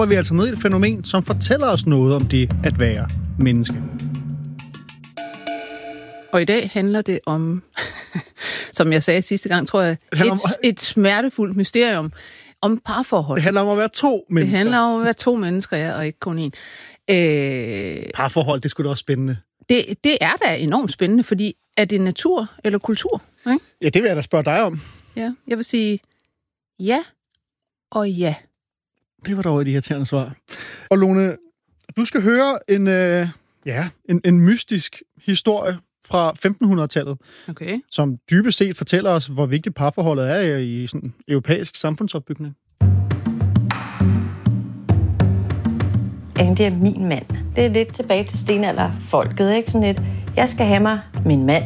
hopper vi altså ned i et fænomen, som fortæller os noget om det at være menneske. Og i dag handler det om, som jeg sagde sidste gang, tror jeg, et smertefuldt mysterium om parforhold. Det handler om at være to mennesker. Det handler om at være to mennesker, ja, og ikke kun én. Parforhold, det skulle da også spændende. Det er da enormt spændende, fordi er det natur eller kultur? Ikke? Ja, det vil jeg da spørge dig om. Ja, jeg vil sige ja og ja. Det var dog et irriterende svar. Og Lone, du skal høre en mystisk historie fra 1500-tallet, okay, som dybest set fortæller os, hvor vigtigt parforholdet er i sådan europæisk samfundsopbygning. Det er min mand. Det er lidt tilbage til stenalderfolket, ikke? Sådan lidt, jeg skal have mig min mand.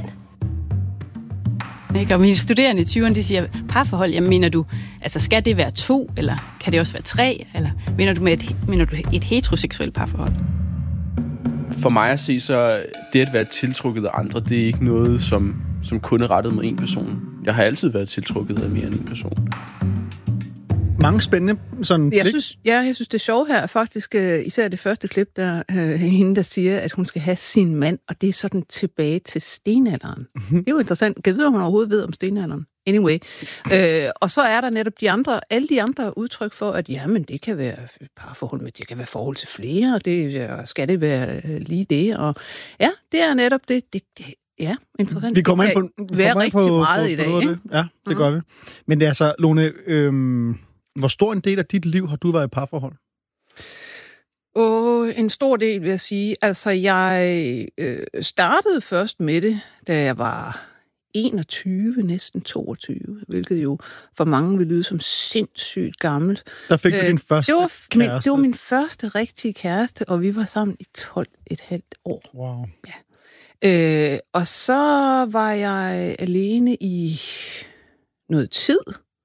Og mine studerende i 20'erne, de siger, parforhold, jamen mener du, altså skal det være 2, eller kan det også være 3, eller mener du et heteroseksuelt parforhold? For mig at se, så det at være tiltrukket af andre, det er ikke noget, som kun er rettet mod en person. Jeg har altid været tiltrukket af mere end en person. Mange spændende sådan... Jeg synes, det sjove her er faktisk især det første klip, der hende, der siger, at hun skal have sin mand, og det er sådan tilbage til stenalderen. Det er jo interessant. Kan jeg vide, om hun overhovedet ved om stenalderen? Anyway. Og så er der netop alle de andre udtryk for, at jamen, det kan være parforhold, men det kan være forhold til flere, og skal det være lige det? Og ja, det er netop det. Ja, interessant. Vi kommer ind på rigtig meget i dag, ikke? Ja, det gør vi. Men det er altså, Lone, hvor stor en del af dit liv har du været i parforhold? En stor del, vil jeg sige. Altså, jeg startede først med det, da jeg var 21, næsten 22, hvilket jo for mange vil lyde som sindssygt gammelt. Der fik du din første kæreste. Det var min første rigtige kæreste, og vi var sammen i 12,5 år. Wow. Ja. Og så var jeg alene i noget tid.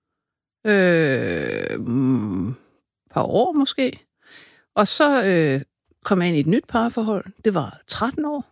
Par år måske. Og så kom jeg ind i et nyt parforhold. Det var 13 år.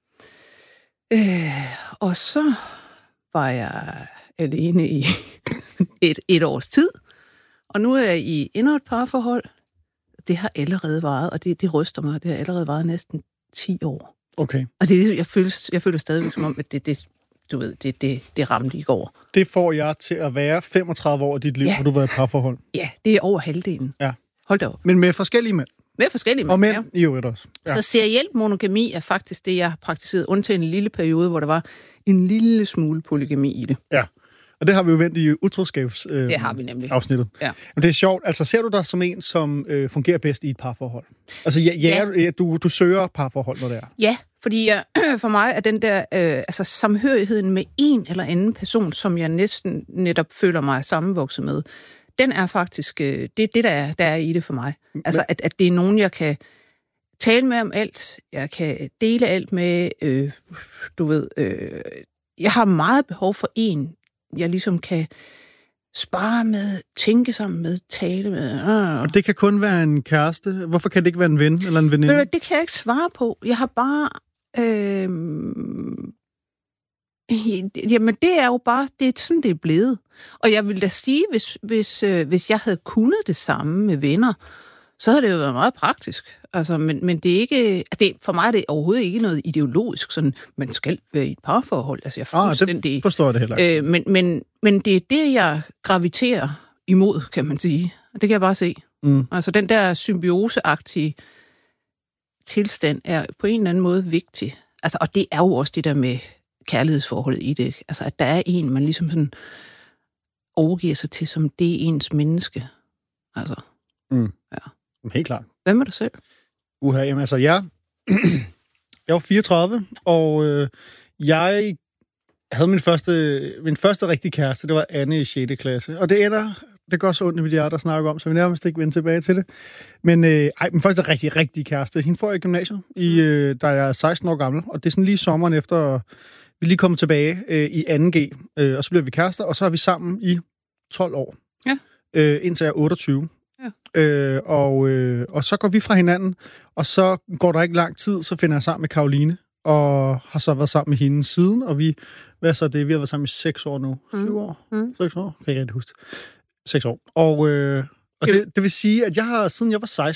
Og så var jeg alene i et års tid. Og nu er jeg i endnu et parforhold. Det har allerede varet, og det ryster mig. Det har allerede varet næsten 10 år. Okay. Og det, jeg føler stadigvæk som om, at det ramte i går. Det får jeg til at være 35 år af dit liv, hvor du var i parforhold. Ja, det er over halvdelen. Ja. Hold da op. Men med forskellige mænd. Med forskellige mænd, og mænd i øvrigt også. Ja. Så seriel monogami er faktisk det, jeg har praktiseret, undtagen en lille periode, hvor der var en lille smule polygami i det. Ja, og det har vi jo vendt i utroskabs det har vi nemlig. Afsnittet. Ja. Men det er sjovt. Altså, ser du dig som en, som fungerer bedst i et parforhold? Altså, du søger parforhold, når det er? Ja, fordi for mig er den der samhørigheden med en eller anden person, som jeg næsten netop føler mig sammenvokset med, den er faktisk det der er i det for mig. Altså, at det er nogen, jeg kan tale med om alt, jeg kan dele alt med, jeg har meget behov for en, jeg ligesom kan spare med, tænke sammen med, tale med. Og det kan kun være en kæreste? Hvorfor kan det ikke være en ven eller en veninde? Det kan jeg ikke svare på. Jeg har bare... jamen, det er jo bare... Det er sådan, det er blevet. Og jeg vil da sige, hvis jeg havde kunnet det samme med venner, så havde det jo været meget praktisk. Altså, men det er ikke... Altså for mig er det overhovedet ikke noget ideologisk, sådan, man skal være i et parforhold. Altså, jeg det forstår jeg det heller ikke. Men det er det, jeg graviterer imod, kan man sige. Det kan jeg bare se. Altså, den der symbioseagtige tilstand er på en eller anden måde vigtig. Altså, og det er jo også det der med kærlighedsforholdet i det. Altså, at der er en, man ligesom sådan overgiver sig til, som det er ens menneske. Altså, ja. Helt klart. Hvad med dig selv? Jamen altså, jeg var 34, og jeg havde min første rigtige kæreste, det var Anne i 6. klasse. Og det går så ondt i mit hjerte at snakke om, så vi nærmest ikke vender tilbage til det. Men min første rigtige kæreste, hende får jeg i gymnasiet, da jeg er 16 år gammel. Og det er sådan lige sommeren efter, vi lige kommer tilbage i 2G, og så bliver vi kærester, og så er vi sammen i 12 år. Ja. Indtil jeg er 28. Ja. Og så går vi fra hinanden, og så går der ikke lang tid, så finder jeg sammen med Karoline, og har så været sammen med hende siden, og vi har været sammen i 6 år nu. 7 år? 6 år? Kan jeg ikke rigtig huske. 6 år. Og det vil sige, at siden jeg var 16,